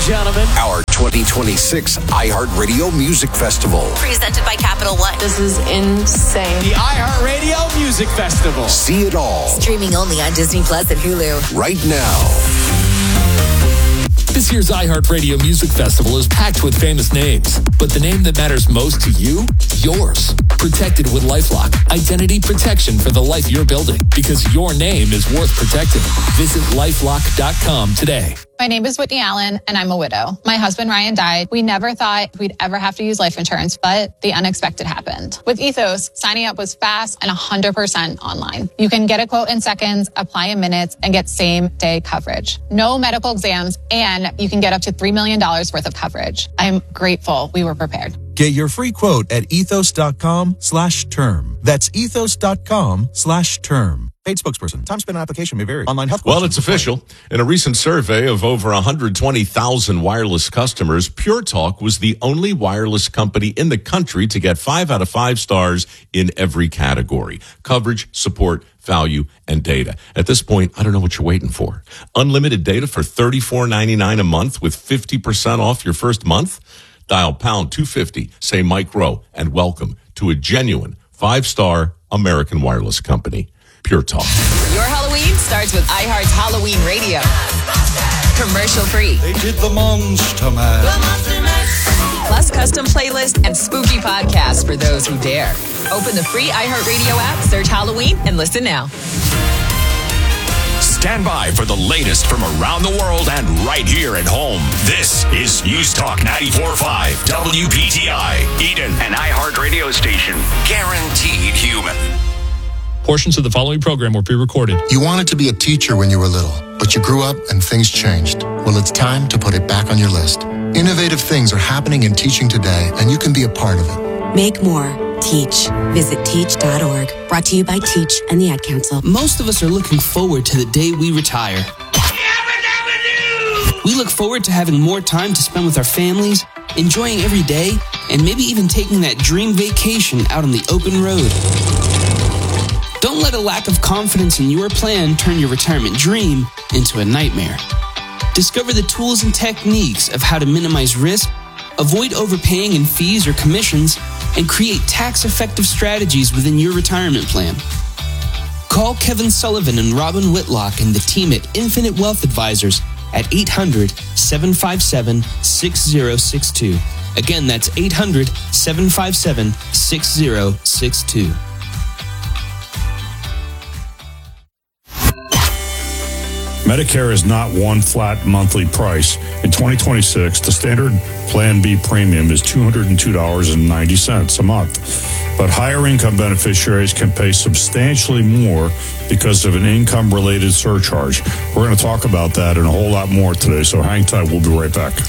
gentlemen, our 2026 iHeartRadio Music Festival. Presented by Capital One. This is insane. The iHeartRadio Music Festival. See it all. Streaming only on Disney Plus and Hulu. Right now. This year's iHeartRadio Music Festival is packed with famous names, but the name that matters most to you? Yours. Protected with LifeLock. Identity protection for the life you're building, because your name is worth protecting. Visit LifeLock.com today. My name is Whitney Allen, and I'm a widow. My husband, Ryan, died. We never thought we'd ever have to use life insurance, but the unexpected happened. With Ethos, signing up was fast and 100% online. You can get a quote in seconds, apply in minutes, and get same-day coverage. No medical exams, and you can get up to $3 million worth of coverage. I'm grateful we were prepared. Get your free quote at ethos.com/term. That's ethos.com/term. Paid spokesperson. Time spent on application may vary. Online health. Well, it's official. In a recent survey of over 120,000 wireless customers, Pure Talk was the only wireless company in the country to get 5 out of 5 stars in every category: coverage, support, value, and data. At this point, I don't know what you're waiting for. Unlimited data for $34.99 a month with 50% off your first month? Dial pound 250, say Mike Rowe, and welcome to a genuine 5-star American wireless company. Pure Talk. Your Halloween starts with iHeart's Halloween Radio. Commercial free. They did the Monster Mash. Plus custom playlists and spooky podcasts for those who dare. Open the free iHeartRadio app, search Halloween, and listen now. Stand by for the latest from around the world and right here at home. This is News Talk 94.5 WPTI, Eden, an iHeartRadio station. Guaranteed human. Portions of the following program were pre-recorded. You wanted to be a teacher when you were little, but you grew up and things changed. Well, it's time to put it back on your list. Innovative things are happening in teaching today, and you can be a part of it. Make more. Teach. Visit teach.org. Brought to you by Teach and the Ad Council. Most of us are looking forward to the day we retire. We look forward to having more time to spend with our families, enjoying every day, and maybe even taking that dream vacation out on the open road. Don't let a lack of confidence in your plan turn your retirement dream into a nightmare. Discover the tools and techniques of how to minimize risk, avoid overpaying in fees or commissions, and create tax-effective strategies within your retirement plan. Call Kevin Sullivan and Robin Whitlock and the team at Infinite Wealth Advisors at 800-757-6062. Again, that's 800-757-6062. Medicare is not one flat monthly price. In 2026, the standard Plan B premium is $202.90 a month. But higher income beneficiaries can pay substantially more because of an income-related surcharge. We're going to talk about that and a whole lot more today, so hang tight. We'll be right back.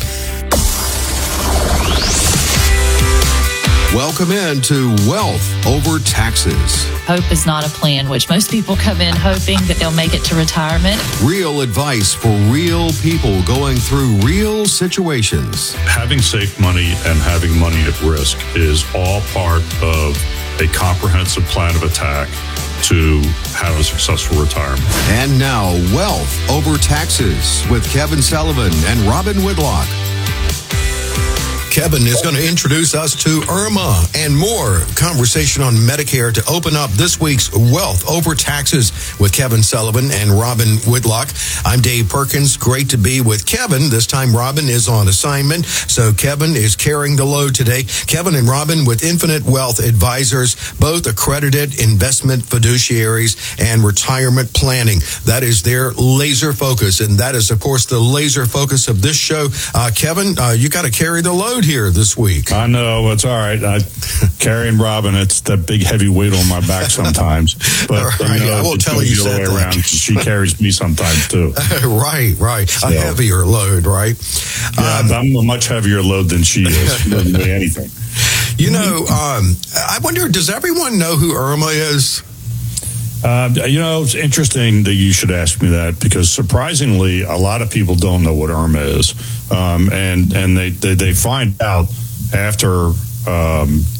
Welcome in to Wealth Over Taxes. Hope is not a plan, which most people come in hoping that they'll make it to retirement. Real advice for real people going through real situations. Having safe money and having money at risk is all part of a comprehensive plan of attack to have a successful retirement. And now, Wealth Over Taxes with Kevin Sullivan and Robin Whitlock. Kevin is going to introduce us to Irma and more conversation on Medicare to open up this week's Wealth Over Taxes with Kevin Sullivan and Robin Whitlock. I'm Dave Perkins. Great to be with Kevin. This time Robin is on assignment, so Kevin is carrying the load today. Kevin and Robin with Infinite Wealth Advisors, both accredited investment fiduciaries and retirement planning. That is their laser focus, and that is, of course, the laser focus of this show. Kevin, you got to carry the load here this week. I know, it's all right. Carrying Robin, it's that big heavy weight on my back sometimes. But right. you know, I will tell you that. Around, she carries me sometimes too. Right. So. A heavier load, right? Yeah, I'm a much heavier load than she is. She doesn't weigh anything. You know, I wonder, does everyone know who Irma is? You know, it's interesting that you should ask me that, because surprisingly, a lot of people don't know what Irma is, and they find out after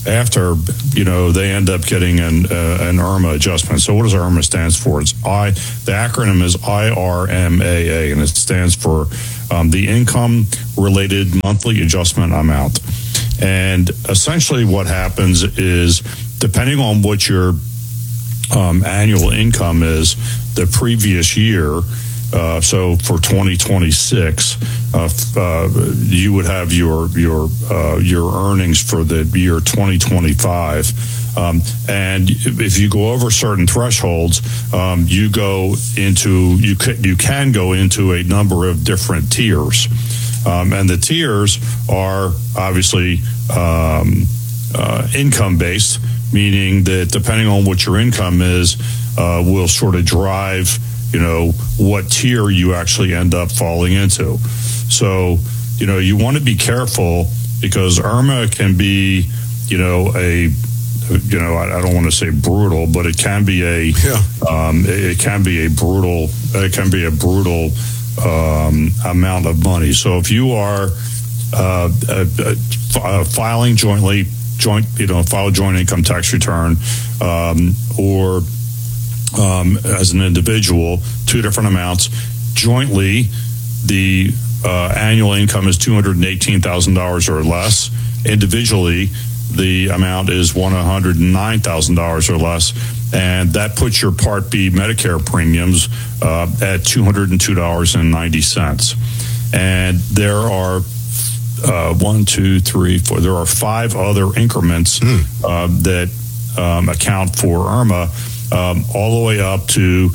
after, they end up getting an IRMA adjustment. So what does IRMA stands for? The acronym is IRMAA, and it stands for the Income Related Monthly Adjustment Amount. And essentially what happens is, depending on what your annual income is the previous year, so for 2026, you would have your earnings for the year 2025, and if you go over certain thresholds, you can go into a number of different tiers, and the tiers are obviously income based, meaning that depending on what your income is, will sort of drive what tier you actually end up falling into. So, you want to be careful, because IRMA can be, I don't want to say brutal, but it can be a brutal amount of money. So if you are filing file a joint income tax return, or as an individual, two different amounts. Jointly, the annual income is $218,000 or less. Individually, the amount is $109,000 or less, and that puts your Part B Medicare premiums at $202.90. And there are 1, 2, 3, 4. There are 5 other increments that account for IRMA. All the way up to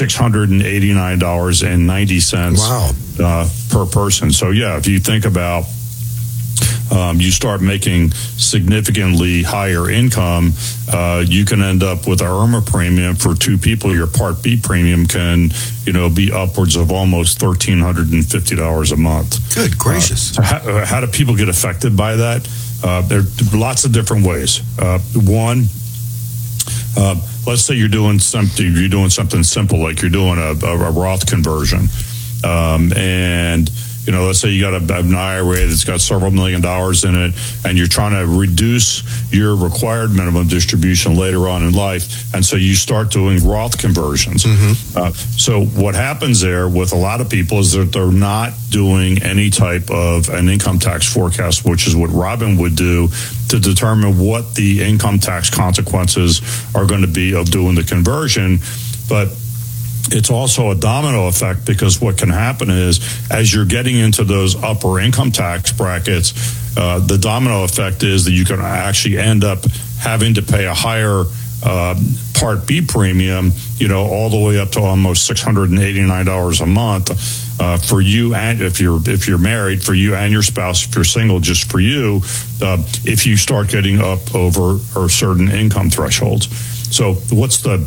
$689.90 per person. So if you think about, you start making significantly higher income, you can end up with an IRMA premium for 2 people. Your Part B premium can, be upwards of almost $1,350 a month. Good gracious! So how do people get affected by that? There are lots of different ways. One. Let's say you're doing something simple, like you're doing a Roth conversion, and let's say you got an IRA that's got several $1 million in it, and you're trying to reduce your required minimum distribution later on in life, and so you start doing Roth conversions. So what happens there with a lot of people is that they're not doing any type of an income tax forecast, which is what Robin would do to determine what the income tax consequences are going to be of doing the conversion. But it's also a domino effect, because what can happen is, as you're getting into those upper income tax brackets, the domino effect is that you can actually end up having to pay a higher Part B premium, all the way up to almost $689 a month for you, and if you're married, for you and your spouse. If you're single, just for you, if you start getting up over or certain income thresholds. So what's the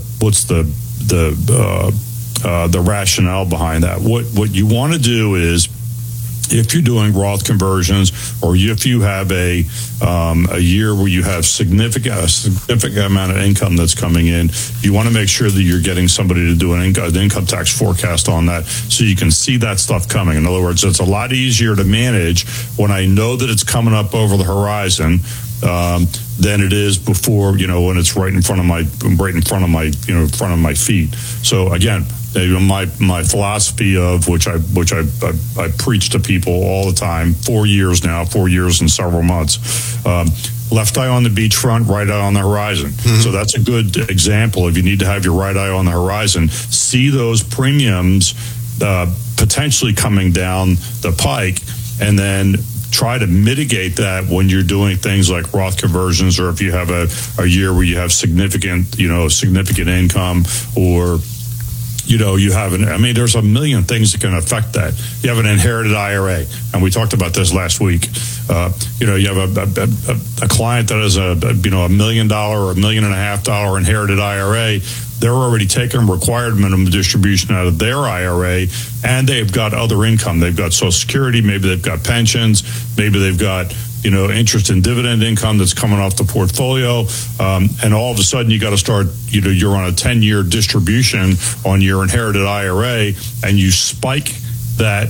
rationale behind that? What you want to do is, if you're doing Roth conversions, or if you have a year where you have a significant amount of income that's coming in, you want to make sure that you're getting somebody to do an income tax forecast on that, so you can see that stuff coming. In other words, it's a lot easier to manage when I know that it's coming up over the horizon than it is before, when it's right in front of my feet. So again, my philosophy of which I preach to people all the time, 4 years now, 4 years and several months. Left eye on the beachfront, right eye on the horizon. So that's a good example. If you need to have your right eye on the horizon, see those premiums potentially coming down the pike, and then try to mitigate that when you're doing things like Roth conversions, or if you have a year where you have significant income, or you have there's a million things that can affect that. You have an inherited IRA, and we talked about this last week. You have a client that has a $1 million or $1.5 million inherited IRA. They're already taking required minimum distribution out of their IRA, and they've got other income. They've got Social Security, maybe they've got pensions, maybe they've got interest and dividend income that's coming off the portfolio, and all of a sudden you got to start, you're on a 10-year distribution on your inherited IRA, and you spike that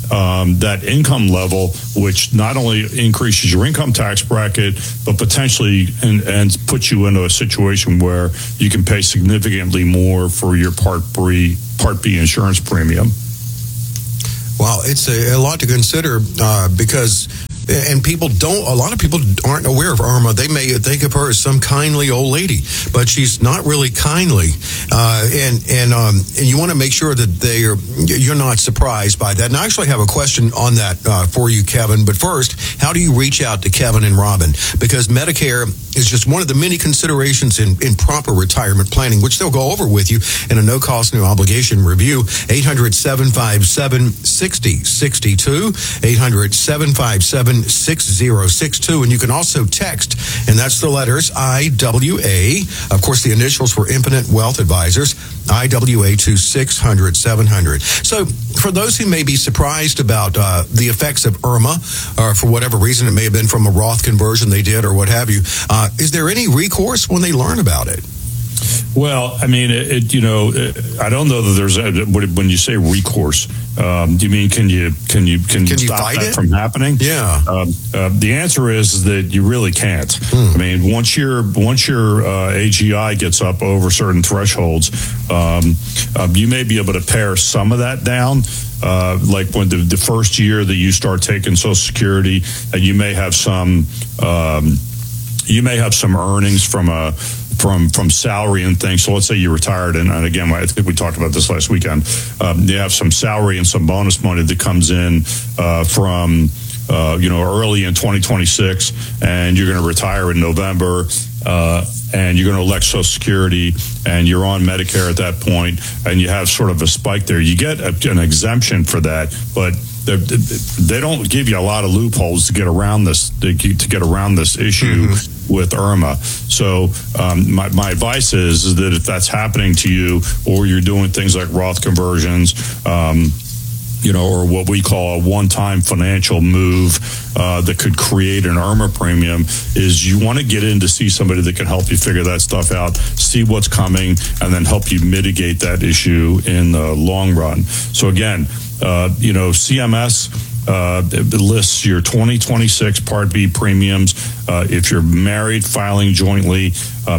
that income level, which not only increases your income tax bracket, but potentially and puts you into a situation where you can pay significantly more for your Part B insurance premium. Wow, it's a lot to consider because. And a lot of people aren't aware of Irma. They may think of her as some kindly old lady, but she's not really kindly. And you want to make sure that you're not surprised by that. And I actually have a question on that for you, Kevin. But first, how do you reach out to Kevin and Robin? Because Medicare is just one of the many considerations in proper retirement planning, which they'll go over with you in a no-cost, no-obligation review. 800-757-6062, 800-757-6062, and you can also text, and that's the letters IWA, of course the initials for Infinite Wealth Advisors, IWA to 600-700. So for those who may be surprised about the effects of Irma, or for whatever reason it may have been from a Roth conversion they did or what have you, is there any recourse when they learn about it? Well, I mean, I don't know that there's when you say recourse. Do you mean can you stop that from happening? Yeah. The answer is that you really can't. I mean, once your AGI gets up over certain thresholds, you may be able to pare some of that down. Like when the first year that you start taking Social Security, and you may have some earnings from salary and things. So let's say you retired, and again, I think we talked about this last weekend. You have some salary and some bonus money that comes in from early in 2026, and you're going to retire in November. And you're going to elect Social Security, and you're on Medicare at that point, and you have sort of a spike there. You get an exemption for that, but they don't give you a lot of loopholes to get around this issue with Irma. So my advice is that if that's happening to you, or you're doing things like Roth conversions, or what we call a one-time financial move that could create an Irma premium, is you want to get in to see somebody that can help you figure that stuff out, see what's coming, and then help you mitigate that issue in the long run. So again, CMS lists your 2026 Part B premiums. If you're married, filing jointly,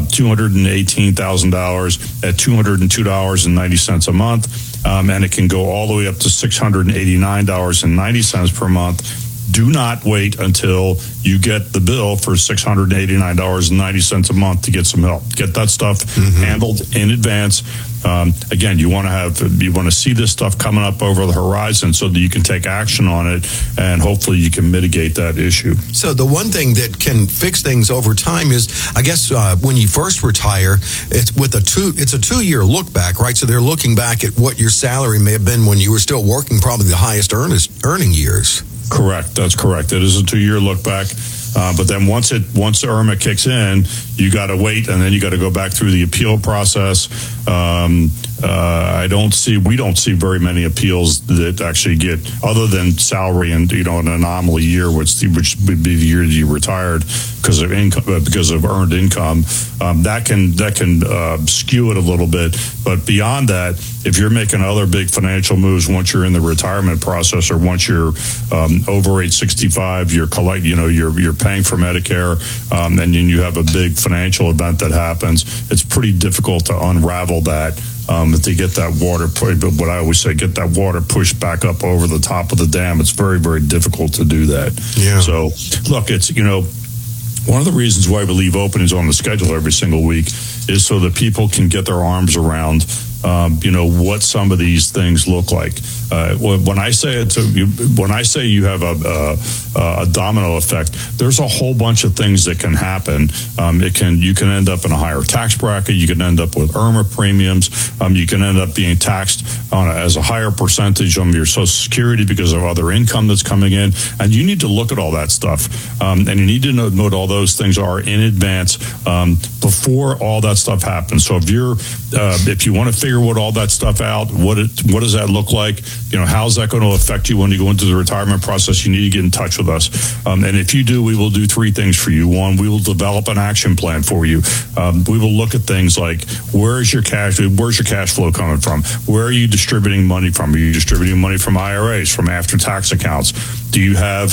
$218,000 at $202.90 a month. And it can go all the way up to $689.90 per month. Do not wait until you get the bill for $689.90 a month to get some help. Get that stuff handled in advance. Again, you want to see this stuff coming up over the horizon so that you can take action on it, and hopefully you can mitigate that issue. So the one thing that can fix things over time is, I guess, when you first retire, it's a 2-year look back, right? So they're looking back at what your salary may have been when you were still working, probably the highest earning years. Correct. That's correct. It is a 2-year look back. But then once Irma kicks in, you got to wait, and then you got to go back through the appeal process. We don't see very many appeals that actually get, other than salary and an anomaly year, which would be the year that you retired because of income, because of earned income. That can skew it a little bit. But beyond that, if you're making other big financial moves once you're in the retirement process, or once you're over age 65, you're paying for Medicare, and then you have a big financial event that happens, it's pretty difficult to unravel that. To get that water, what I always say, get that water pushed back up over the top of the dam. It's very, very difficult to do that. Yeah. So, look, it's, one of the reasons why we leave openings on the schedule every single week is so that people can get their arms around, what some of these things look like. When I say you have a domino effect, there's a whole bunch of things that can happen. You can end up in a higher tax bracket. You can end up with Irma premiums. You can end up being taxed as a higher percentage on your Social Security because of other income that's coming in. And you need to look at all that stuff, and you need to know what all those things are in advance before all that stuff happens. So if you want to figure what all that stuff out. What does that look like? How's that going to affect you when you go into the retirement process? You need to get in touch with us. And if you do, we will do three things for you. One, we will develop an action plan for you. We will look at things like where's your cash flow coming from? Where are you distributing money from? Are you distributing money from IRAs, from after-tax accounts? Do you have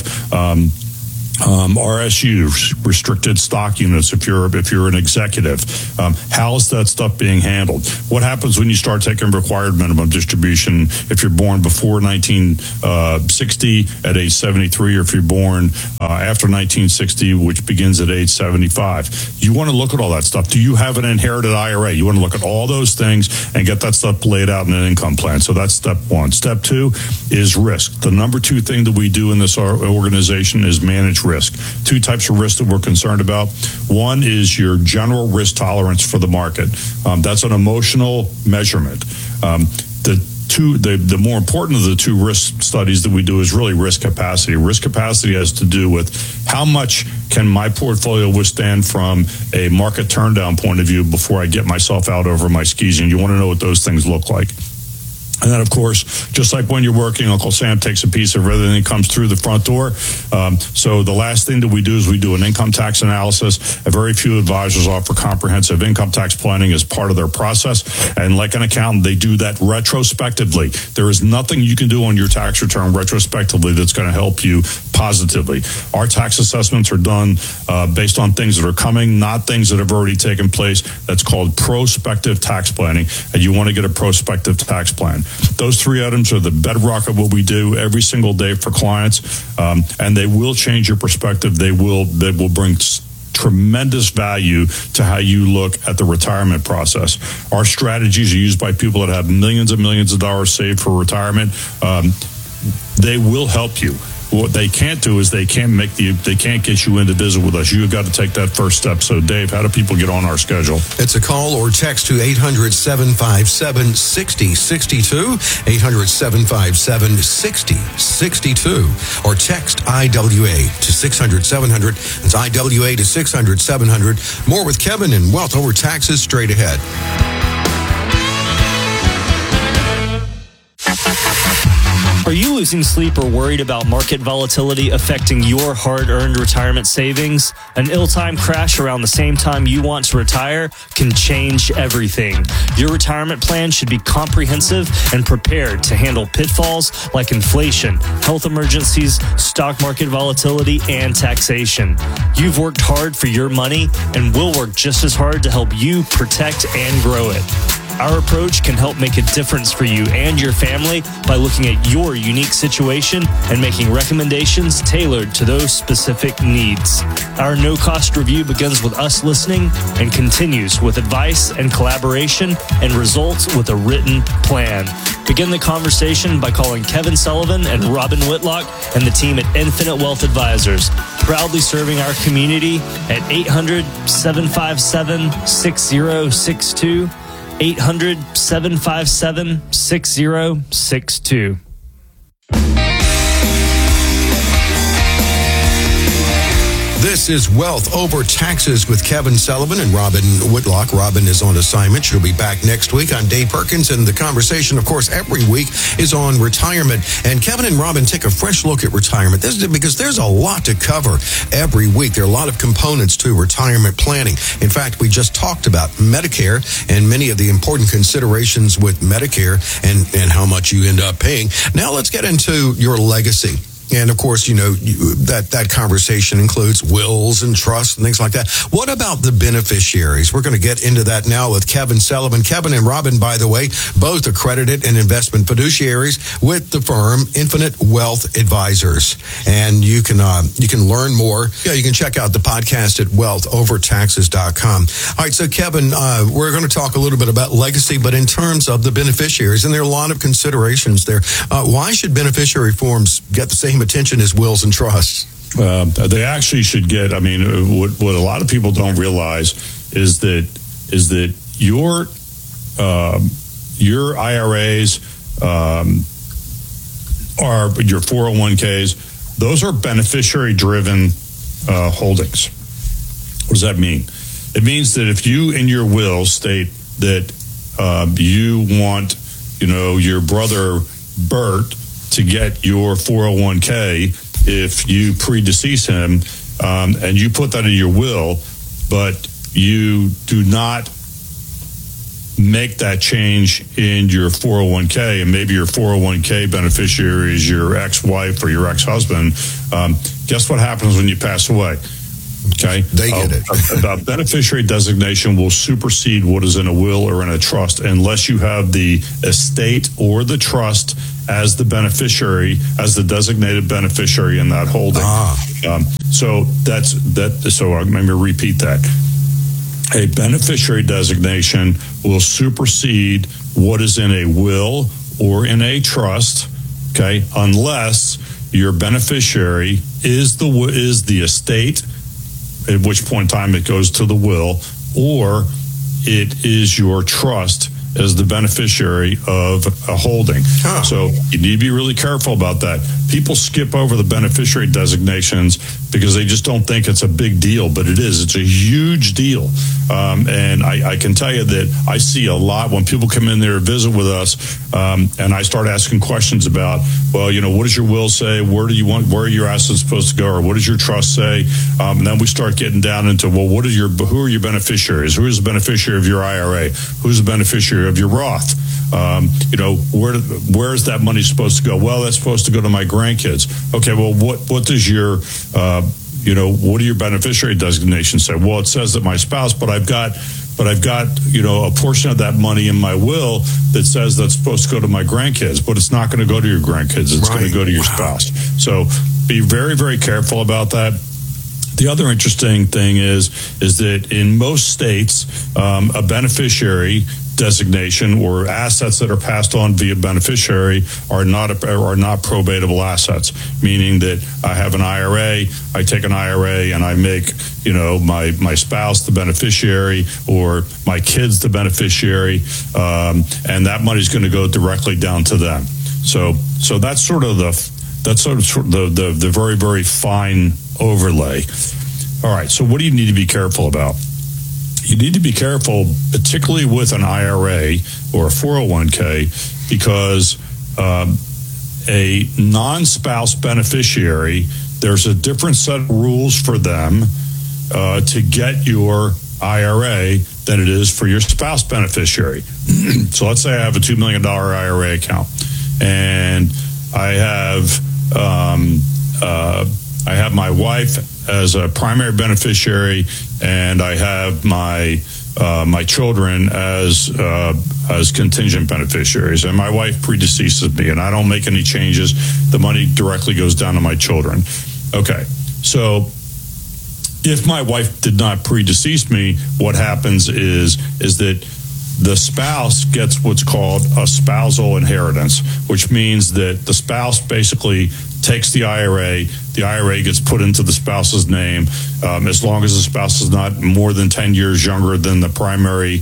RSUs, restricted stock units, if you're an executive? How is that stuff being handled? What happens when you start taking required minimum distribution if you're born before 1960 at age 73, or if you're born after 1960, which begins at age 75? You want to look at all that stuff. Do you have an inherited IRA? You want to look at all those things and get that stuff laid out in an income plan. So that's step one. Step two is risk. The number two thing that we do in this organization is manage risk. Two types of risk that we're concerned about. One is your general risk tolerance for the market. That's an emotional measurement. The more important of the two risk studies that we do is really risk capacity. Risk capacity has to do with how much can my portfolio withstand from a market turndown point of view before I get myself out over my skis, and you want to know what those things look like. And then, of course, just like when you're working, Uncle Sam takes a piece of everything that comes through the front door. So the last thing that we do is we do an income tax analysis. Very few advisors offer comprehensive income tax planning as part of their process. And like an accountant, they do that retrospectively. There is nothing you can do on your tax return retrospectively that's going to help you positively. Our tax assessments are done based on things that are coming, not things that have already taken place. That's called prospective tax planning, and you want to get a prospective tax plan. Those three items are the bedrock of what we do every single day for clients, and they will change your perspective. They will bring tremendous value to how you look at the retirement process. Our strategies are used by people that have millions and millions of dollars saved for retirement. They will help you. What they can't do is they can't get you in to visit with us. You've got to take that first step. So, Dave, how do people get on our schedule? It's a call or text to 800-757-6062, 800-757-6062, or text IWA to 600-700. That's IWA to 600-700. More with Kevin and Wealth Over Taxes straight ahead. Are you losing sleep or worried about market volatility affecting your hard-earned retirement savings? An ill-timed crash around the same time you want to retire can change everything. Your retirement plan should be comprehensive and prepared to handle pitfalls like inflation, health emergencies, stock market volatility, and taxation. You've worked hard for your money, and we'll work just as hard to help you protect and grow it. Our approach can help make a difference for you and your family by looking at your unique situation and making recommendations tailored to those specific needs. Our no-cost review begins with us listening and continues with advice and collaboration and results with a written plan. Begin the conversation by calling Kevin Sullivan and Robin Whitlock and the team at Infinite Wealth Advisors, proudly serving our community at 800-757-6062. 800-757-6062. This is Wealth Over Taxes with Kevin Sullivan and Robin Whitlock. Robin is on assignment. She'll be back next week. I'm Dave Perkins, and the conversation, of course, every week is on retirement. And Kevin and Robin take a fresh look at retirement. This is because there's a lot to cover every week. There are a lot of components to retirement planning. In fact, we just talked about Medicare and many of the important considerations with Medicare and how much you end up paying. Now let's get into your legacy. And, of course, that conversation includes wills and trusts and things like that. What about the beneficiaries? We're going to get into that now with Kevin Sullivan. Kevin and Robin, by the way, both accredited and investment fiduciaries with the firm Infinite Wealth Advisors. And you can learn more. You can check out the podcast at wealthovertaxes.com. All right, so, Kevin, we're going to talk a little bit about legacy, but in terms of the beneficiaries, and there are a lot of considerations there. Why should beneficiary forms get the same attention as wills and trusts? They actually should get. I mean, what a lot of people don't realize is that your IRAs are your 401ks. Those are beneficiary-driven holdings. What does that mean? It means that if you in your will state that you want, your brother Bert to get your 401k if you predecease him, and you put that in your will, but you do not make that change in your 401k, and maybe your 401k beneficiary is your ex-wife or your ex-husband, guess what happens when you pass away? Okay, they get it. A beneficiary designation will supersede what is in a will or in a trust unless you have the estate or the trust as the beneficiary, as the designated beneficiary in that holding. So that's that. So let me repeat that. A beneficiary designation will supersede what is in a will or in a trust. Okay, unless your beneficiary is the estate, at which point in time it goes to the will, or it is your trust as the beneficiary of a holding. So you need to be really careful about that. People skip over the beneficiary designations because they just don't think it's a big deal, but it is. It's a huge deal. And I can tell you that I see a lot when people come in there to visit with us, and I start asking questions about, well, what does your will say? Where are your assets supposed to go? Or what does your trust say? And then we start getting down into, well, who are your beneficiaries? Who is the beneficiary of your IRA? Who's the beneficiary of your Roth? Where is that money supposed to go? Well, that's supposed to go to my grandkids. Okay, well, what does your what do your beneficiary designations say? Well, it says that my spouse, but I've got a portion of that money in my will that says that's supposed to go to my grandkids, but it's not going to go to your grandkids. It's going to go to your spouse. So be very, very careful about that. The other interesting thing is that in most states, a beneficiary designation or assets that are passed on via beneficiary are not probatable assets, meaning that I have an IRA, I take an IRA and I make my spouse the beneficiary or my kids the beneficiary, and that money's going to go directly down to them. So that's sort of the very, very fine overlay. All right, so what do you need to be careful about? You need to be careful, particularly with an IRA or a 401k, because a non-spouse beneficiary, there's a different set of rules for them to get your IRA than it is for your spouse beneficiary. So let's say I have a $2 million IRA account, and I have my wife as a primary beneficiary, and I have my children as contingent beneficiaries, and my wife predeceases me, and I don't make any changes. The money directly goes down to my children. Okay, so if my wife did not predecease me, what happens is that the spouse gets what's called a spousal inheritance, which means that the spouse basically takes the IRA gets put into the spouse's name, as long as the spouse is not more than 10 years younger than the primary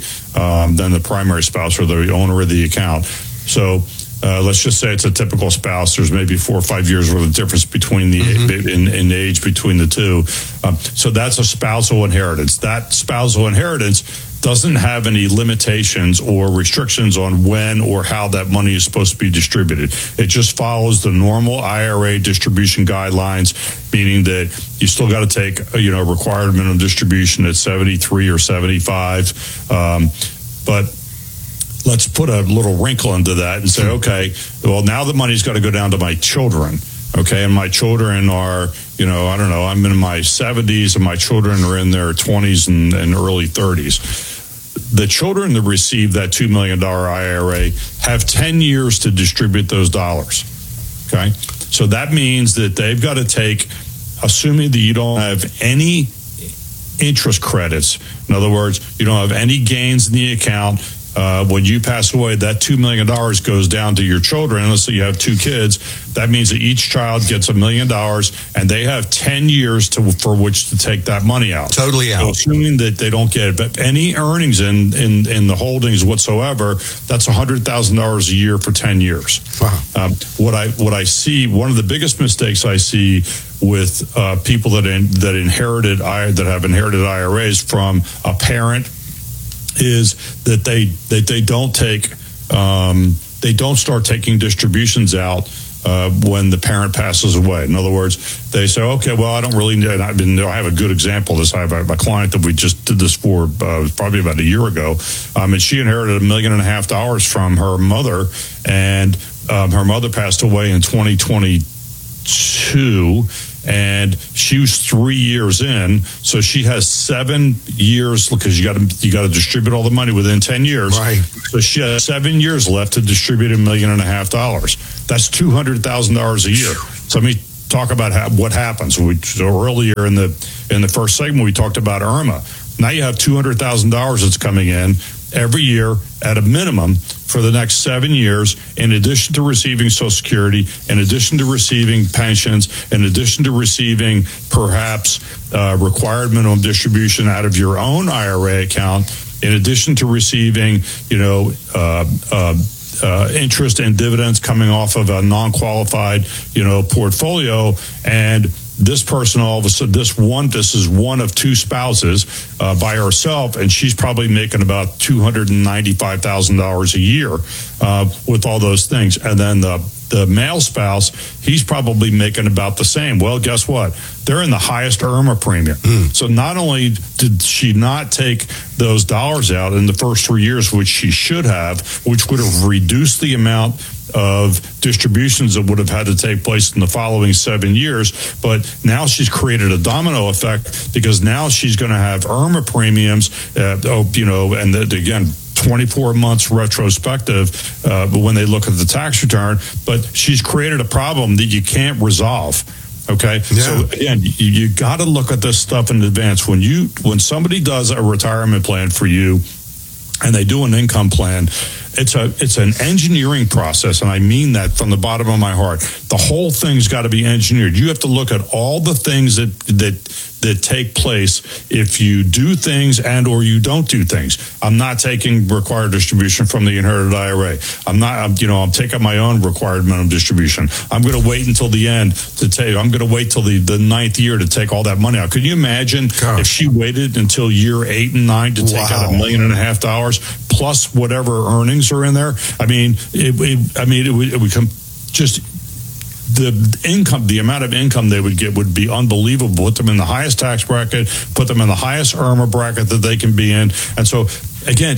spouse or the owner of the account. So let's just say it's a typical spouse. There's maybe 4 or 5 years worth of difference between in age between the two. So that's a spousal inheritance. That spousal inheritance doesn't have any limitations or restrictions on when or how that money is supposed to be distributed. It just follows the normal IRA distribution guidelines, meaning that you still got to take required minimum distribution at 73 or 75. But let's put a little wrinkle into that and say, okay, well, now the money's got to go down to my children. Okay, and my children are, I don't know, I'm in my 70s and my children are in their 20s and early 30s. The children that receive that $2 million IRA have 10 years to distribute those dollars. Okay, so that means that they've got to take, assuming that you don't have any interest credits, in other words, you don't have any gains in the account. When you pass away, that $2 million goes down to your children. Let's say you have 2 kids. That means that each child gets $1 million, and they have 10 years for which to take that money out. Totally out. So assuming that they don't get it, but any earnings in the holdings whatsoever, that's $100,000 a year for 10 years. Wow. What I see, one of the biggest mistakes I see with people that have inherited IRAs from a parent is that they don't take they don't start taking distributions out when the parent passes away. In other words, they say, okay, well, I don't really need, I have a good example of this. I have a client that we just did this for probably about a year ago, and she inherited $1.5 million from her mother, and her mother passed away in 2022, and she was 3 years in, so she has 7 years, because you got to distribute all the money within 10 years. Right. So she has 7 years left to distribute $1.5 million. That's $200,000 a year. So let me talk about what happens. Earlier in the first segment, we talked about Irma. Now you have $200,000 that's coming in every year at a minimum for the next 7 years, in addition to receiving Social Security, in addition to receiving pensions, in addition to receiving perhaps required minimum distribution out of your own IRA account, in addition to receiving, interest and dividends coming off of a non-qualified, portfolio. And this person, all of a sudden, this is one of two spouses by herself, and she's probably making about $295,000 a year with all those things. And then the male spouse, he's probably making about the same. Well, guess what? They're in the highest IRMA premium. So not only did she not take those dollars out in the first 3 years, which she should have, which would have reduced the amount of distributions that would have had to take place in the following 7 years, but now she's created a domino effect, because now she's going to have IRMA premiums, and again, 24 months retrospective when they look at the tax return, but she's created a problem that you can't resolve. Okay. Yeah. So again, you got to look at this stuff in advance. When somebody does a retirement plan for you and they do an income plan, it's an engineering process, and I mean that from the bottom of my heart. The whole thing's got to be engineered. You have to look at all the things that take place if you do things and or you don't do things. I'm not taking required distribution from the inherited IRA. I'm taking my own required minimum distribution. I'm going to wait until the end to take. I'm going to wait till the ninth year to take all that money out. Could you imagine if she waited until year 8 and 9 to take out $1.5 million plus whatever earnings are in there? I mean, it would come just. The amount of income they would get would be unbelievable. Put them in the highest tax bracket, put them in the highest IRMA bracket that they can be in. And so, again,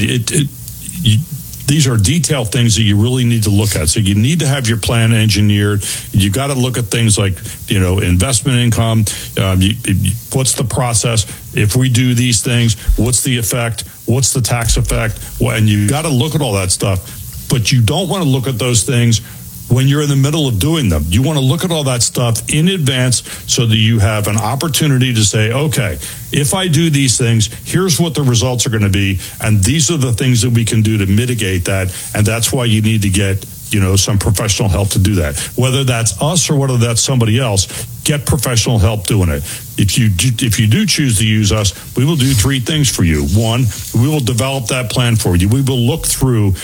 these are detailed things that you really need to look at. So you need to have your plan engineered. You got to look at things like, investment income. What's the process? If we do these things, what's the effect? What's the tax effect? And you got to look at all that stuff. But you don't want to look at those things when you're in the middle of doing them. You want to look at all that stuff in advance so that you have an opportunity to say, okay, if I do these things, here's what the results are going to be, and these are the things that we can do to mitigate that. And that's why you need to get, some professional help to do that. Whether that's us or whether that's somebody else, get professional help doing it. If you do choose to use us, we will do 3 things for you. 1, we will develop that plan for you. We will look through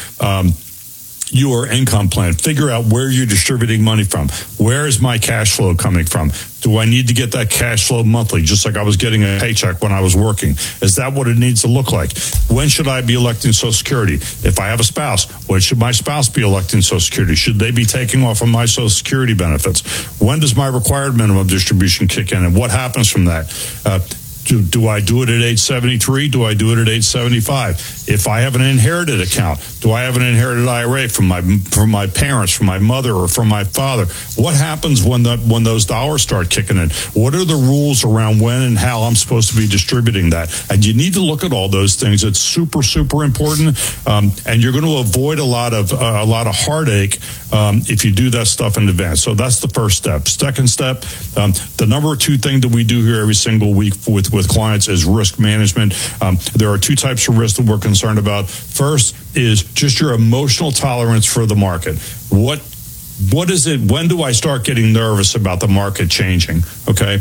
your income plan, figure out where you're distributing money from. Where is my cash flow coming from? Do I need to get that cash flow monthly, just like I was getting a paycheck when I was working? Is that what it needs to look like? When should I be electing Social Security? If I have a spouse, when should my spouse be electing Social Security? Should they be taking off of my Social Security benefits? When does my required minimum distribution kick in, and what happens from that? Do I do it at age 73? Do I do it at age 75? If I have an inherited account, do I have an inherited IRA from my parents, from my mother, or from my father? What happens when those dollars start kicking in? What are the rules around when and how I'm supposed to be distributing that? And you need to look at all those things. It's super, super important, and you're going to avoid a lot of heartache if you do that stuff in advance. So that's the first step. Second step, the number 2 thing that we do here every single week with clients is risk management. There are 2 types of risk that we're concerned about. First is just your emotional tolerance for the market. What is it? When do I start getting nervous about the market changing? Okay.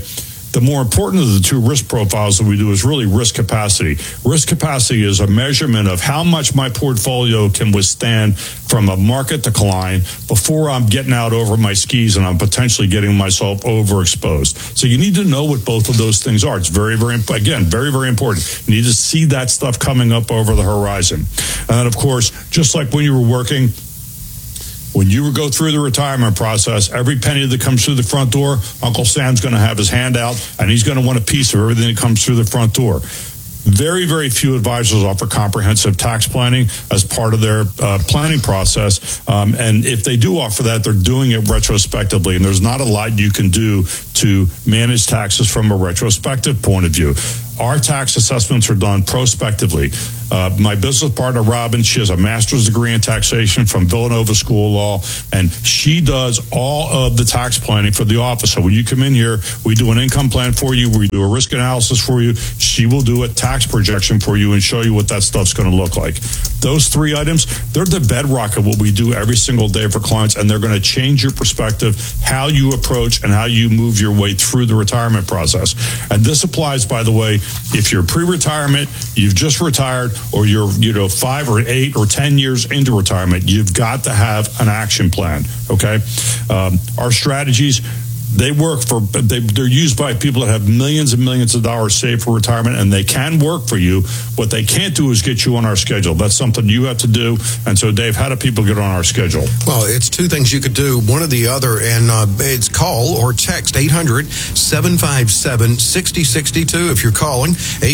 the more important of the two risk profiles that we do is really risk capacity. Risk capacity is a measurement of how much my portfolio can withstand from a market decline before I'm getting out over my skis and I'm potentially getting myself overexposed. So you need to know what both of those things are. It's very, very important. You need to see that stuff coming up over the horizon. And then, of course, just like when you were working, when you go through the retirement process, every penny that comes through the front door, Uncle Sam's going to have his hand out, and he's going to want a piece of everything that comes through the front door. Very, very few advisors offer comprehensive tax planning as part of their planning process. And if they do offer that, they're doing it retrospectively. And there's not a lot you can do to manage taxes from a retrospective point of view. Our tax assessments are done prospectively. My business partner, Robin, she has a master's degree in taxation from Villanova School of Law, and she does all of the tax planning for the office. So when you come in here, we do an income plan for you, we do a risk analysis for you. She will do a tax projection for you and show you what that stuff's going to look like. Those three items, they're the bedrock of what we do every single day for clients, and they're going to change your perspective, how you approach and how you move your way through the retirement process. And this applies, by the way, if you're pre-retirement, you've just retired, or you're 5 or 8 or 10 years into retirement, you've got to have an action plan. Okay, our strategies, they work for, they're used by people that have millions and millions of dollars saved for retirement, and they can work for you. What they can't do is get you on our schedule. That's something you have to do. And so, Dave, how do people get on our schedule? Well, it's two things you could do, one or the other, and it's call or text 800-757-6062 if you're calling,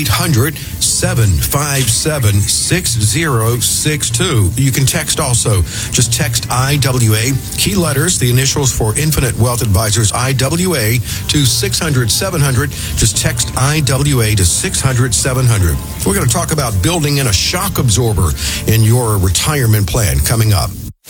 800-757-6062. You can text also. Just text IWA, key letters, the initials for Infinite Wealth Advisors, IWA to 600-700. Just text IWA to 600-700. We're going to talk about building in a shock absorber in your retirement plan coming up.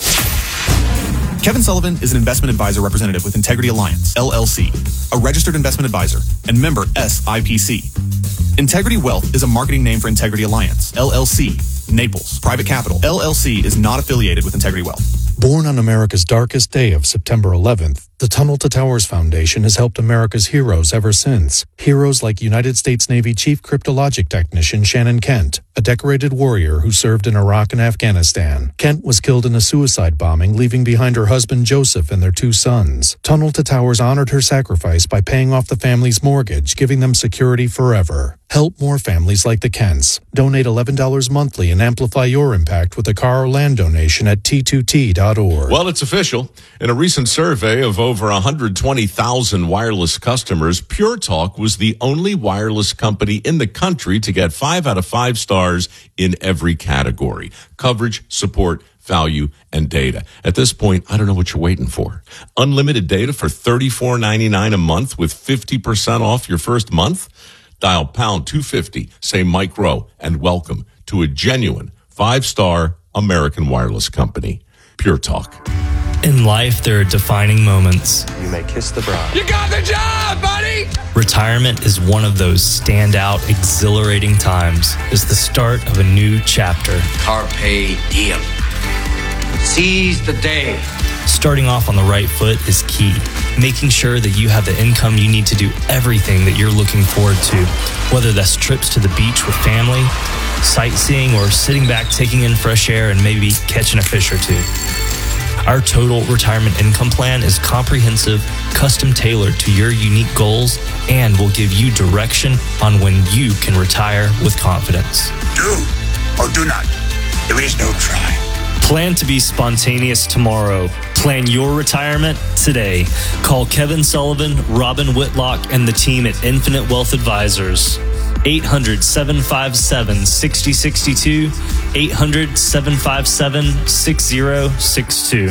Kevin Sullivan is an investment advisor representative with Integrity Alliance, LLC, a registered investment advisor and member SIPC. Integrity Wealth is a marketing name for Integrity Alliance, LLC, Naples. Private Capital, LLC is not affiliated with Integrity Wealth. Born on America's darkest day of September 11th, the Tunnel to Towers Foundation has helped America's heroes ever since. Heroes like United States Navy Chief Cryptologic Technician Shannon Kent, a decorated warrior who served in Iraq and Afghanistan. Kent was killed in a suicide bombing, leaving behind her husband Joseph and their 2 sons. Tunnel to Towers honored her sacrifice by paying off the family's mortgage, giving them security forever. Help more families like the Kents. Donate $11 monthly and amplify your impact with a car or land donation at T2T.org. Well, it's official. In a recent survey of over 120,000 wireless customers, Pure Talk was the only wireless company in the country to get 5 out of 5 stars in every category: coverage, support, value, and data. At this point, I don't know what you're waiting for. Unlimited data for $34.99 a month with 50% off your first month? Dial pound 250, say Mike Rowe, and welcome to a genuine 5-star American wireless company, Pure Talk. In life, there are defining moments. You may kiss the bride. You got the job, buddy! Retirement is one of those standout, exhilarating times. It's the start of a new chapter. Carpe diem. Seize the day. Starting off on the right foot is key. Making sure that you have the income you need to do everything that you're looking forward to, whether that's trips to the beach with family, sightseeing, or sitting back taking in fresh air and maybe catching a fish or two. Our total retirement income plan is comprehensive, custom tailored to your unique goals, and will give you direction on when you can retire with confidence. Do or do not. There is no try. Plan to be spontaneous tomorrow. Plan your retirement today. Call Kevin Sullivan, Robin Whitlock, and the team at Infinite Wealth Advisors. 800-757-6062, 800-757-6062.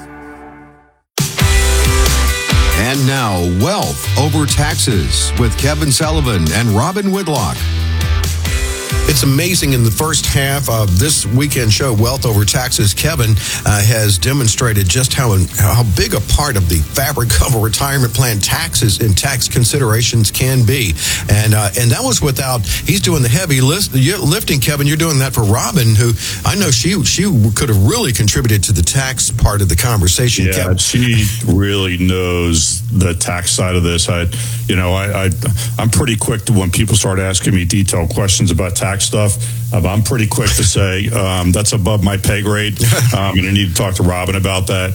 And now, Wealth Over Taxes with Kevin Sullivan and Robin Whitlock. It's amazing. In the first half of this weekend show, Wealth Over Taxes, Kevin has demonstrated just how big a part of the fabric of a retirement plan taxes and tax considerations can be. And that was without, he's doing the heavy lifting, Kevin. You're doing that for Robin, who I know she could have really contributed to the tax part of the conversation. Yeah, Kevin. She really knows the tax side of this. I'm pretty quick to, when people start asking me detailed questions about tax stuff, I'm pretty quick to say that's above my pay grade, and I need to talk to Robin about that.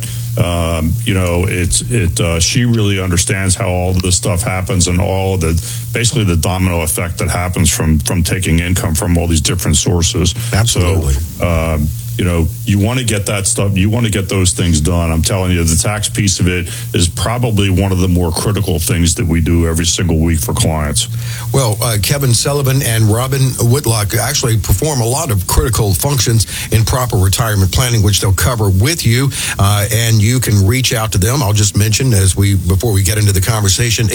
She really understands how all this stuff happens and all basically the domino effect that happens from taking income from all these different sources. Absolutely. So, you want to get that stuff. You want to get those things done. I'm telling you, the tax piece of it is probably one of the more critical things that we do every single week for clients. Well, Kevin Sullivan and Robin Whitlock actually perform a lot of critical functions in proper retirement planning, which they'll cover with you. And you can reach out to them. I'll just mention before we get into the conversation,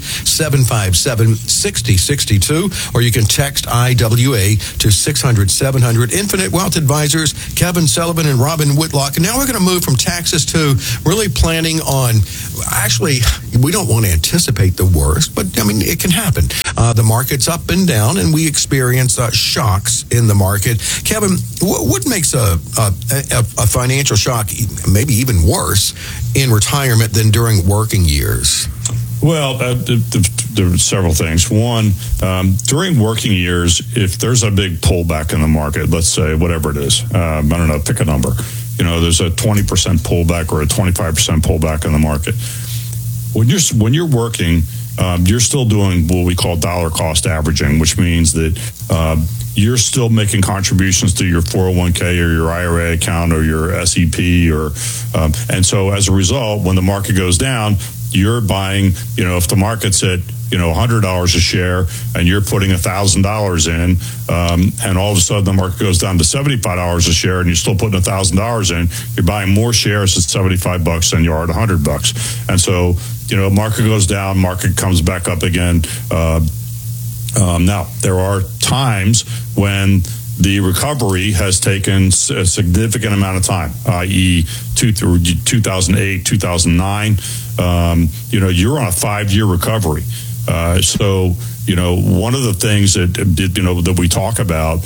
800-757-6062, or you can text IWA to 600-700. Infinite Wealth Advisors, Kevin Sullivan and Robin Whitlock. And now we're going to move from taxes to really planning on, actually, we don't want to anticipate the worst, but it can happen. The market's up and down, and we experience shocks in the market. Kevin, what makes a financial shock maybe even worse in retirement than during working years? Well, there are several things. One, during working years, if there's a big pullback in the market, let's say whatever it is, I don't know, pick a number. There's a 20% pullback or a 25% pullback in the market. When you're working, you're still doing what we call dollar cost averaging, which means that you're still making contributions to your 401k or your IRA account or your SEP, and so as a result, when the market goes down, you're buying, if the market's at, $100 a share and you're putting $1,000 in, and all of a sudden the market goes down to $75 a share and you're still putting $1,000 in, you're buying more shares at $75 than you are at $100. And so, market goes down, market comes back up again. Now, there are times when the recovery has taken a significant amount of time, i.e. 2008, 2009. You're on a 5-year recovery. So, one of the things that we talk about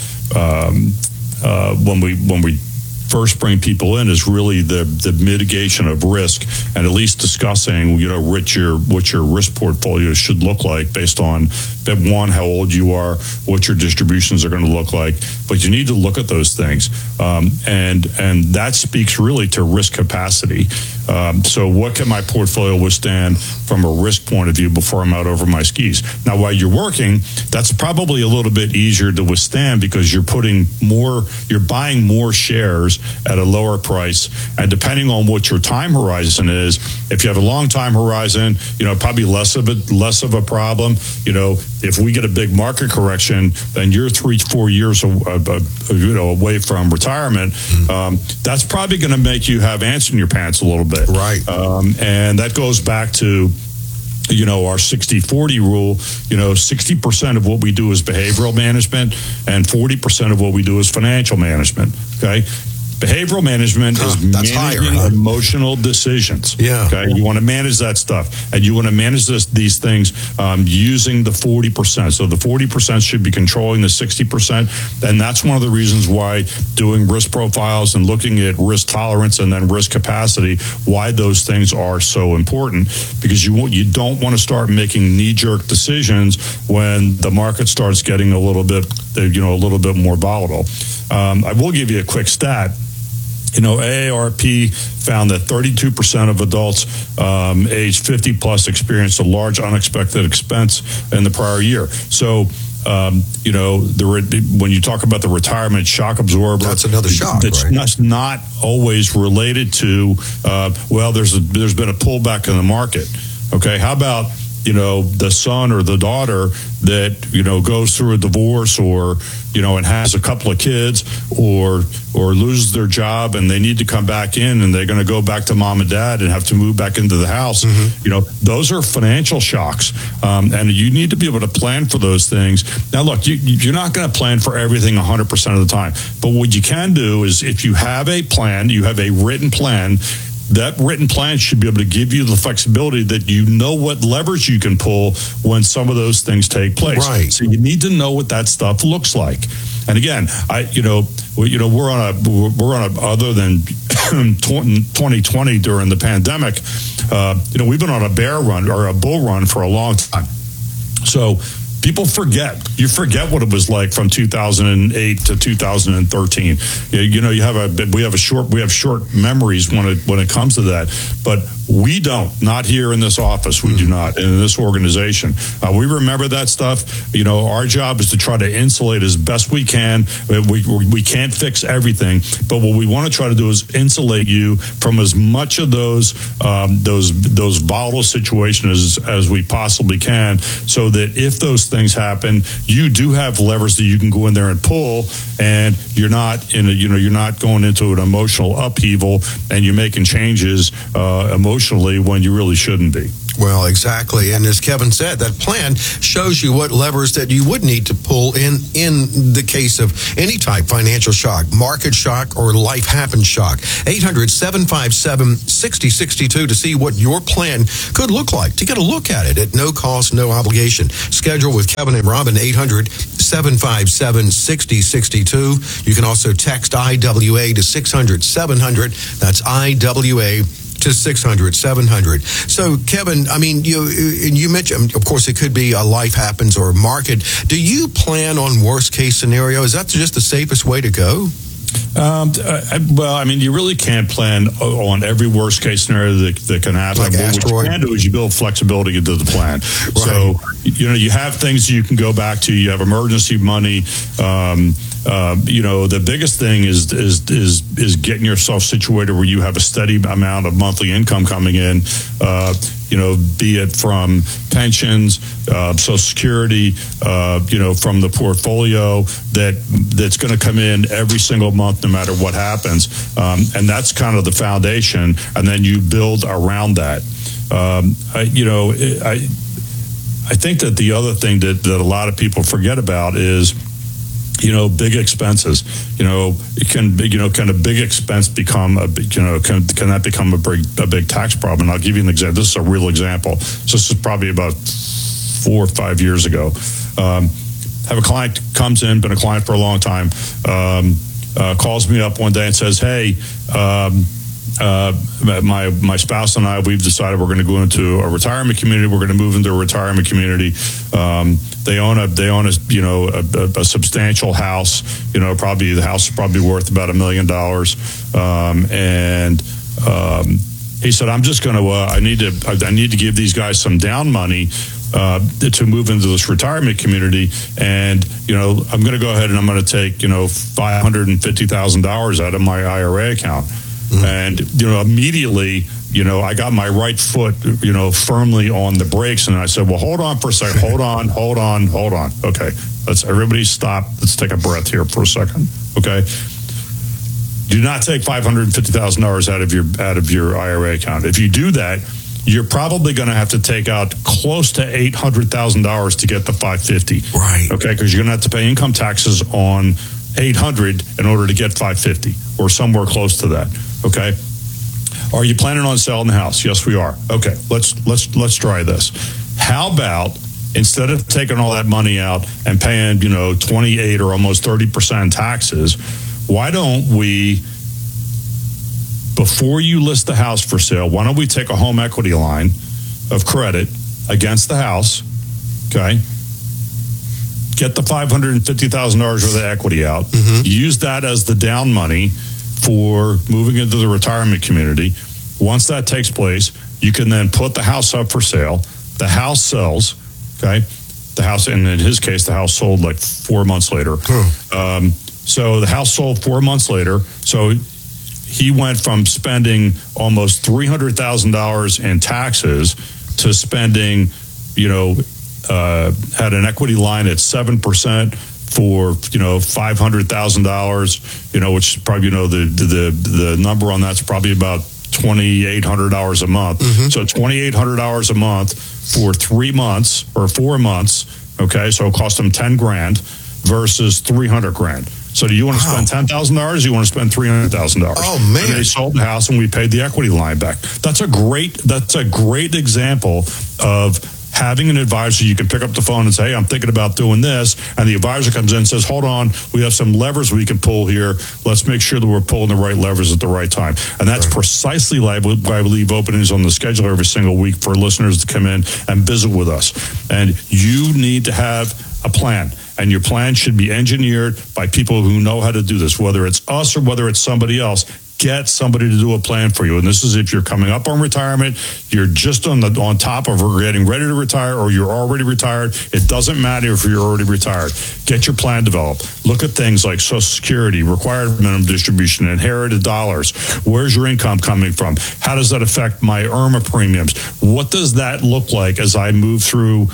when we first bring people in is really the mitigation of risk, and at least discussing, what your risk portfolio should look like based on, one, how old you are, what your distributions are going to look like. But you need to look at those things. And that speaks really to risk capacity. So what can my portfolio withstand from a risk point of view before I'm out over my skis? Now, while you're working, that's probably a little bit easier to withstand because you're buying more shares at a lower price. And depending on what your time horizon is, if you have a long time horizon, probably less of a problem. If we get a big market correction, then you're 3-4 years away from retirement. That's probably going to make you have ants in your pants a little bit. Right. And that goes back to, our 60-40 rule. 60% of what we do is behavioral management and 40% of what we do is financial management. Okay. Behavioral management is managing emotional decisions. Yeah. Okay. You want to manage that stuff, and you want to manage these things using the 40%. So the 40% should be controlling the 60%, and that's one of the reasons why doing risk profiles and looking at risk tolerance and then risk capacity, why those things are so important, because you don't want to start making knee-jerk decisions when the market starts getting a little bit more volatile. I will give you a quick stat. AARP found that 32% of adults age 50 plus experienced a large unexpected expense in the prior year. So, when you talk about the retirement shock absorber, that's another shock. It's right? not always related to, there's been a pullback in the market. Okay, how about the son or the daughter that, goes through a divorce or, and has a couple of kids or loses their job and they need to come back in and they're going to go back to mom and dad and have to move back into the house. Those are financial shocks. And you need to be able to plan for those things. Now, look, you're not going to plan for everything 100% of the time. But what you can do is if you have a plan, you have a written plan, that written plan should be able to give you the flexibility that what levers you can pull when some of those things take place. Right. So you need to know what that stuff looks like. And again, we're on a other than 2020 during the pandemic, we've been on a bear run or a bull run for a long time. So people forget. You forget what it was like from 2008 to 2013. We have short memories when it comes to that. But we don't. Not here in this office. We do not. In this organization, we remember that stuff. Our job is to try to insulate as best we can. We can't fix everything, but what we want to try to do is insulate you from as much of those volatile situations as we possibly can, so that if those things happen, you do have levers that you can go in there and pull, and you're not going into an emotional upheaval and you're making changes emotionally when you really shouldn't be. Well, exactly. And as Kevin said, that plan shows you what levers that you would need to pull in the case of any type, financial shock, market shock, or life happens shock. 800-757-6062 to see what your plan could look like, to get a look at it at no cost, no obligation. Schedule with Kevin and Robin, 800-757-6062. You can also text IWA to 600-700. That's IWA to 600-700. So, Kevin, you mentioned, of course, it could be a life happens or a market. Do you plan on worst case scenario? Is that just the safest way to go? You really can't plan on every worst case scenario that can happen. Like what you can do is you build flexibility into the plan. Right. So, you have things you can go back to. You have emergency money. The biggest thing is getting yourself situated where you have a steady amount of monthly income coming in, be it from pensions, Social Security, from the portfolio that's going to come in every single month, no matter what happens. And that's kind of the foundation. And then you build around that. I think that the other thing that a lot of people forget about is, big expenses. Can a big expense become a big, can that become a big tax problem? And I'll give you an example. This is a real example. So this is probably about 4 or 5 years ago. Have a client comes in, been a client for a long time, calls me up one day and says, "Hey, my spouse and I, we've decided we're going to go into a retirement community. We're going to move into a retirement community. They own a substantial house. Probably the house is probably worth about $1 million. He said, I'm just going to. I need to give these guys some down money to move into this retirement community, and I'm going to go ahead and I'm going to take $550,000 out of my IRA account." And, immediately, I got my right foot, firmly on the brakes. And I said, well, hold on for a second. Hold on. Okay. Let's everybody stop. Let's take a breath here for a second. Okay. Do not take $550,000 out of your IRA account. If you do that, you're probably going to have to take out close to $800,000 to get the $550,000. Right. Okay. Because you're going to have to pay income taxes on $800,000 in order to get $550,000 or somewhere close to that. Okay. Are you planning on selling the house? Yes, we are. Okay. Let's try this. How about instead of taking all that money out and paying, 28 or almost 30% taxes, why don't we, before you list the house for sale, why don't we take a home equity line of credit against the house? Okay. Get the $550,000 worth of equity out. Mm-hmm. Use that as the down money for moving into the retirement community. Once that takes place, you can then put the house up for sale. The house sells, okay? The house, and in his case, the house sold like 4 months later. So the house sold 4 months later. So he went from spending almost $300,000 in taxes to spending had an equity line at 7% for $500,000, which is probably the number on that's probably about $2,800 a month. Mm-hmm. So $2,800 a month for 3 months or 4 months. Okay, so it cost them $10,000 versus $300,000. So do you want to spend $10,000? Or you want to spend $300,000? Oh man! And they sold the house, and we paid the equity line back. That's a great example of having an advisor. You can pick up the phone and say, hey, I'm thinking about doing this. And the advisor comes in and says, hold on, we have some levers we can pull here. Let's make sure that we're pulling the right levers at the right time. And that's precisely why we leave openings on the schedule every single week for listeners to come in and visit with us. And you need to have a plan. And your plan should be engineered by people who know how to do this, whether it's us or whether it's somebody else. Get somebody to do a plan for you. And this is if you're coming up on retirement, you're just on top of or getting ready to retire, or you're already retired. It doesn't matter if you're already retired. Get your plan developed. Look at things like Social Security, required minimum distribution, inherited dollars. Where's your income coming from? How does that affect my IRMA premiums? What does that look like as I move through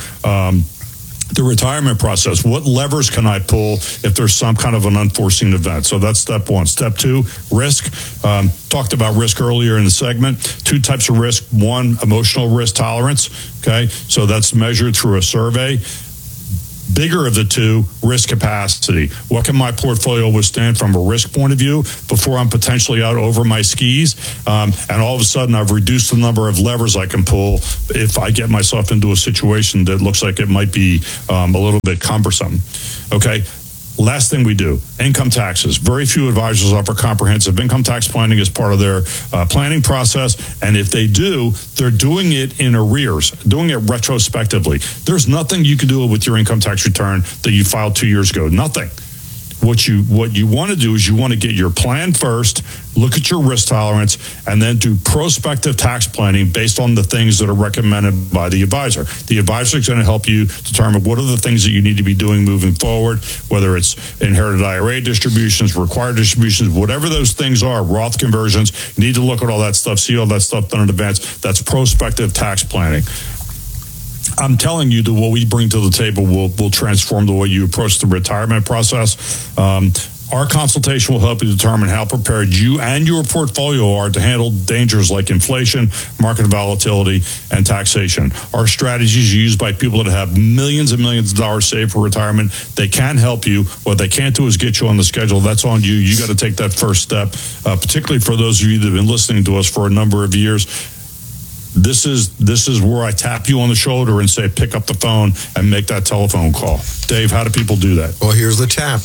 the retirement process? What levers can I pull if there's some kind of an unforeseen event? So that's step one. Step two, risk. Talked about risk earlier in the segment. 2 types of risk. One, emotional risk tolerance. Okay, so that's measured through a survey. Bigger of the two, risk capacity. What can my portfolio withstand from a risk point of view before I'm potentially out over my skis? And all of a sudden, I've reduced the number of levers I can pull if I get myself into a situation that looks like it might be a little bit cumbersome. Okay. Last thing we do, income taxes. Very few advisors offer comprehensive income tax planning as part of their planning process. And if they do, they're doing it in arrears, doing it retrospectively. There's nothing you can do with your income tax return that you filed 2 years ago. Nothing. What you want to do is you want to get your plan first, look at your risk tolerance, and then do prospective tax planning based on the things that are recommended by the advisor. The advisor is going to help you determine what are the things that you need to be doing moving forward, whether it's inherited IRA distributions, required distributions, whatever those things are, Roth conversions. You need to look at all that stuff, see all that stuff done in advance. That's prospective tax planning. I'm telling you that what we bring to the table will transform the way you approach the retirement process. Our consultation will help you determine how prepared you and your portfolio are to handle dangers like inflation, market volatility, and taxation. Our strategies are used by people that have millions and millions of dollars saved for retirement. They can help you. What they can't do is get you on the schedule. That's on you. You got to take that first step, particularly for those of you that have been listening to us for a number of years. This is where I tap you on the shoulder and say, pick up the phone and make that telephone call. Dave, how do people do that? Well, here's the tap.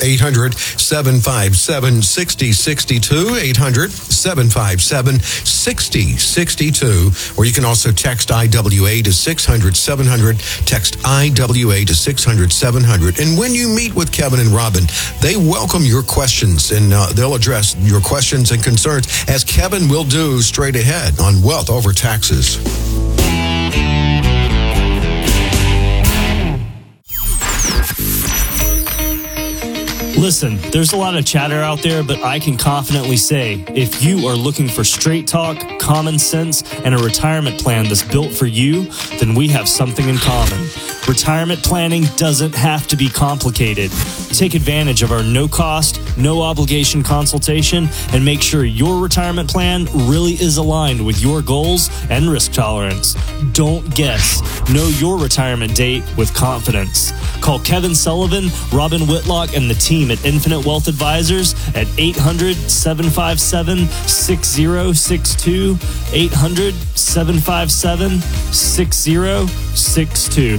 800-757-6062. 800-757-6062. Or you can also text IWA to 600-700. Text IWA to 600-700. And when you meet with Kevin and Robin, they welcome your questions, and they'll address your questions and concerns, as Kevin will do straight ahead on Wealth Over Taxes. Listen, there's a lot of chatter out there, but I can confidently say, if you are looking for straight talk, common sense, and a retirement plan that's built for you, then we have something in common. Retirement planning doesn't have to be complicated. Take advantage of our no-cost, no-obligation consultation and make sure your retirement plan really is aligned with your goals and risk tolerance. Don't guess. Know your retirement date with confidence. Call Kevin Sullivan, Robin Whitlock, and the team at Infinite Wealth Advisors at 800-757-6062, 800-757-6062.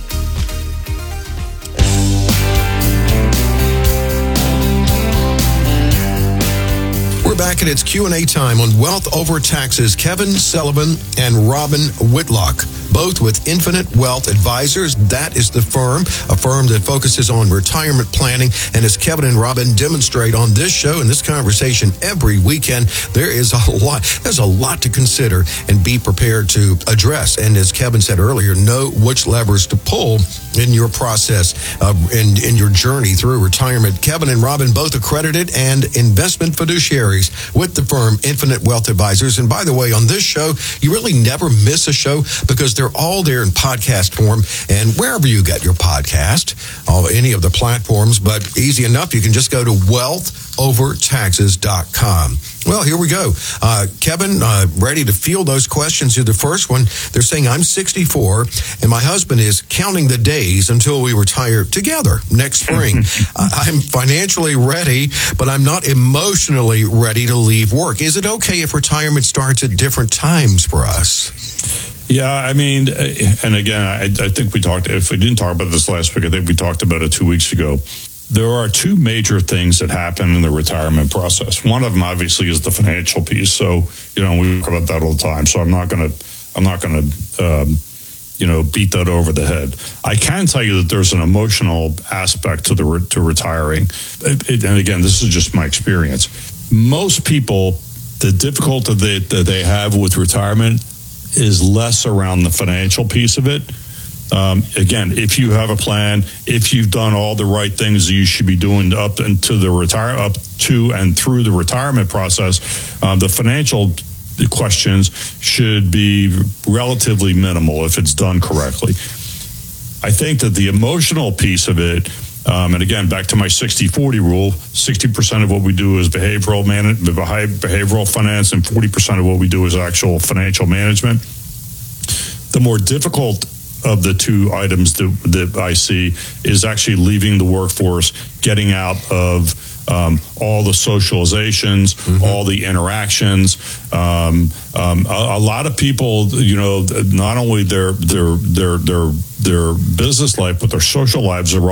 We're back, and it's Q&A time on Wealth Over Taxes. Kevin Sullivan and Robin Whitlock, both with Infinite Wealth Advisors. That is the firm, a firm that focuses on retirement planning. And as Kevin and Robin demonstrate on this show and this conversation every weekend, there's a lot to consider and be prepared to address. And as Kevin said earlier, know which levers to pull in your process, in your journey through retirement. Kevin and Robin, both accredited and investment fiduciaries with the firm Infinite Wealth Advisors. And by the way, on this show, you really never miss a show because they're all there in podcast form. And wherever you get your podcast, any of the platforms, but easy enough, you can just go to wealthovertaxes.com. Well, here we go. Kevin, ready to field those questions. Here, the first one, they're saying, I'm 64 and my husband is counting the days until we retire together next spring. I'm financially ready, but I'm not emotionally ready to leave work. Is it okay if retirement starts at different times for us? Yeah, I mean, and again, I think if we didn't talk about this last week, I think we talked about it 2 weeks ago. There are two major things that happen in the retirement process. One of them, obviously, is the financial piece. So, we talk about that all the time. So I'm not going to beat that over the head. I can tell you that there's an emotional aspect to retiring. And again, this is just my experience. Most people, the difficulty that they have with retirement is less around the financial piece of it. Again, if you have a plan, if you've done all the right things you should be doing up to and through the retirement process, the financial questions should be relatively minimal if it's done correctly. I think that the emotional piece of it, and again, back to my 60-40 rule, 60% of what we do is behavioral finance, and 40% of what we do is actual financial management. The more difficult of the two items that I see is actually leaving the workforce, getting out of all the socializations, all the interactions. A lot of people, not only their business life, but their social lives are